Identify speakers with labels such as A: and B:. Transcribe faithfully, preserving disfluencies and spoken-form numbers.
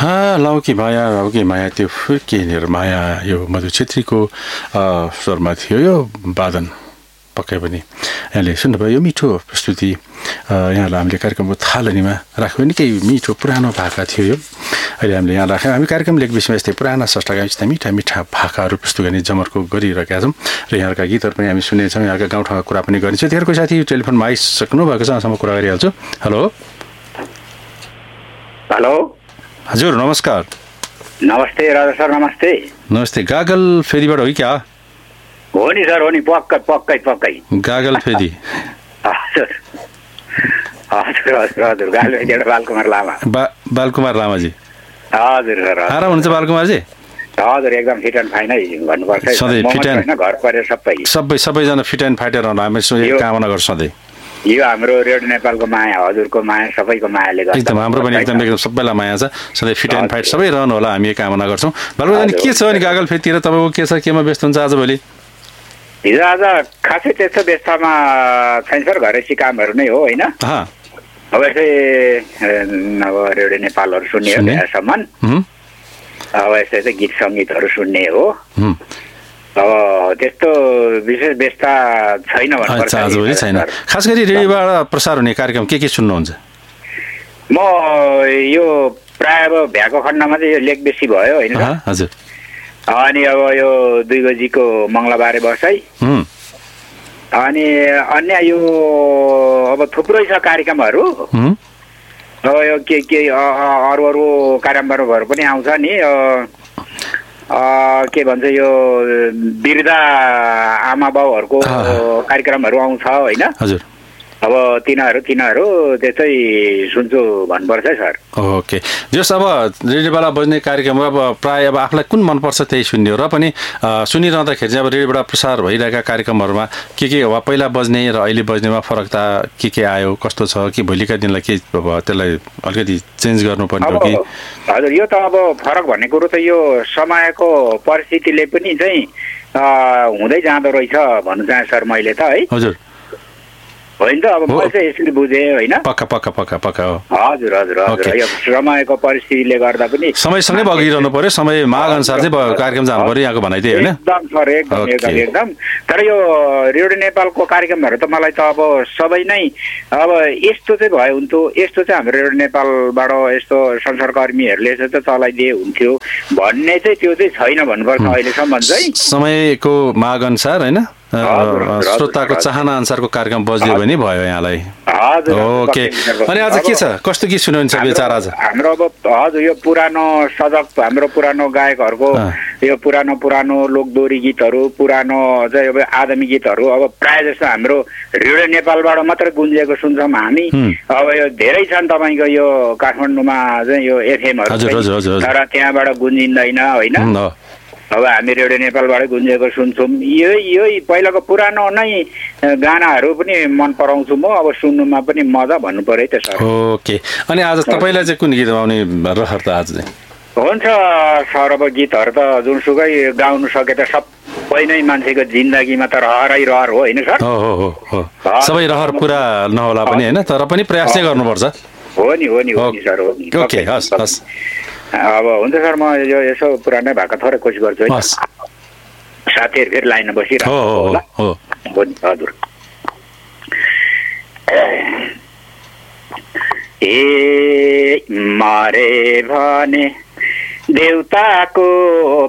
A: हाँ लौकी माया लौकी माया त्यो फुर्किनेर माया यो मधु छेत्रीको स्वरमा थियो यो वादन पक्कै पनि यहाँले सुन्नुभयो यो मिठो प्रस्तुति यहाँलाई हामीले कार्यक्रमको थालनीमा राख्यो निकै मिठो पुरानो भाका थियो यो अहिले हामीले यहाँ राख्यौँ हामी कार्यक्रम लेख विषयमा यस्तै पुराना स्रष्टाका यस्ता मिठा मिठा भाकाहरू प्रस्तुत गर्ने जमर्को गरिरहेका छौँ र यहाँका गीतहरू पनि हामी सुनेछौँ यहाँका गाउँठाउँका कुरा पनि गरिन्छौँ त्यहाँको साथी टेलिफोनमा आइसक्नु भएको छ उहाँसँग कुरा गरिहाल्छु हेलो
B: हेलो
A: हजुर नमस्कार
B: नमस्ते राजा सर नमस्ते
A: नमस्ते गागल फेदीबाट हो क्या
B: हो नि सर हो नि पक्कै पक्कै पक्कै
A: गागल फेदी
B: हजुर हजुर हजुर हजुर गागल फेदीबाट बालकुमार लामा
A: बा बालकुमार लामाजी
B: हजुर सर
A: आराम हुनुहुन्छ बालकुमारजी
B: हजुर एकदम फिट एन्ड फाइन है भन्नुपर्छ
A: सधैँ फिट एन्ड
B: घर परेर सबै
A: सबै सबैजना फिट एन्ड फाइटर रहनु हामी कामना गर्छौँ सधैँ
B: यो हाम्रो रेडियो नेपालको माया हजुरको माया सबैको मायाले गर्दा
A: एकदम हाम्रो पनि एकदम एकदम सबैलाई माया छ सधैँ फिट एन्ड फाइट सबै रहनु होला हामी कामना गर्छौँ बालकुमारजी के छ अनि गागल फेदीतिर तपाईँको के छ केमा व्यस्त हुन्छ आजभोलि
B: हिजो आज खासै त्यस्तो व्यस्तमा छैन सर घरेसी कामहरू नै हो होइन अब यसै अब रेडियो नेपालहरू सुन्ने हो त्यहाँसम्म अब यस्तै चाहिँ गीत सङ्गीतहरू सुन्ने हो अब त्यस्तो विशेष व्यस्त छैन भन्नुपर्छ
A: आजभोलि छैन खास गरी रेडियोबाट प्रसार हुने कार्यक्रम के के सुन्नुहुन्छ
B: म यो प्राय अब भ्याएको खण्डमा चाहिँ यो लेख बेसी भयो होइन
A: हजुर
B: अनि अब यो दुई बजीको मङ्गलबारे बसाइ अनि अन्य यो अब थुप्रै छ कार्यक्रमहरू अब यो के के अरू अरू कार्यक्रमहरू पनि आउँछ नि के भन्छ यो वृद्ध आमा बाउहरूको कार्यक्रमहरू आउँछ होइन
A: हजुर
B: अब तिनीहरू तिनीहरू त्यस्तै सुन्छु भन्नुपर्छ है सर
A: ओके जस अब रेडियोबाट बज्ने कार्यक्रम अब प्रायः अब आफूलाई कुन मनपर्छ त्यही सुन्ने हो र पनि सुनिरहँदाखेरि चाहिँ अब रेडियोबाट प्रसार भइरहेका कार्यक्रमहरूमा के के हो पहिला बज्ने र अहिले बज्नेमा फरक त के के आयो कस्तो छ कि भोलिका दिनलाई के अब त्यसलाई अलिकति चेन्ज गर्नुपर्ने हो कि
B: हजुर यो त अब फरक भन्ने कुरो त यो समयको परिस्थितिले पनि चाहिँ हुँदै जाँदो रहेछ भन्नु चाहे सर मैले त है
A: हजुर
B: होइन त अब मैले चाहिँ यसरी बुझेँ होइन
A: पक्का पक्का पक्का पक्का हो
B: हजुर हजुर हजुर यो समयको परिस्थितिले गर्दा पनि
A: समयसँगै बगिरहनु पर्यो समय माग अनुसार चाहिँ कार्यक्रम जानु पर्यो यहाँको भनाइ त्यही होइन
B: एकदम सर एकदम एकदम एकदम तर यो रेडियो नेपालको कार्यक्रमहरू त मलाई त अब सबै नै अब यस्तो चाहिँ भयो हुन्थ्यो यस्तो चाहिँ हाम्रो रेडियो नेपालबाट यस्तो संसारकर्मीहरूले चाहिँ चलाइदिए हुन्थ्यो भन्ने चाहिँ त्यो चाहिँ छैन भन्नुपर्छ अहिलेसम्म चाहिँ
A: समयको माग अनुसार होइन श्रोताको चाहना अनुसारको कार्यक्रम बजिदियो भने भयो यहाँलाई ओके अनि आज के छ कस्तो गीत सुन्नुहुन्छ विचार आज
B: हाम्रो अब हजुर यो पुरानो सजग हाम्रो पुरानो गायकहरूको यो पुरानो पुरानो लोकदोरी गीतहरू पुरानो चाहिँ अब आदमी गीतहरू अब प्रायः जस्तो हाम्रो रेडियो नेपालबाट मात्रै गुन्जिएको सुन्छौँ हामी अब यो धेरै छन् तपाईँको यो काठमाडौँमा चाहिँ यो एफएमहरू तर त्यहाँबाट गुन्जिँदैन होइन अब हामी रेडियो नेपालबाटै गुन्जिएको सुन्छौँ यही यही पहिलाको पुरानो नै गानाहरू पनि मन पराउँछु म अब सुन्नुमा पनि मजा भन्नु पर्यो त सर
A: ओके अनि आज तपाईँलाई चाहिँ कुन गीत गाउने रहर त आज चाहिँ
B: हुन्छ सर अब गीतहरू त जुनसुकै गाउनु सके त सबै नै मान्छेको जिन्दगीमा त रहरै रहर हो होइन सर
A: हो हो सबै रहर पुरा नहोला पनि होइन तर पनि प्रयास चाहिँ गर्नुपर्छ
B: हो नि हो नि हो नि सर हो नि
A: ओके हस् हस्
B: अब हुन्छ सर म यो यसो पुरानै भएको थोरै कोसिस गर्छु है साथीहरू फेरि लाइनमा बसिरहेको होला हजुर ए मरे भने देउताको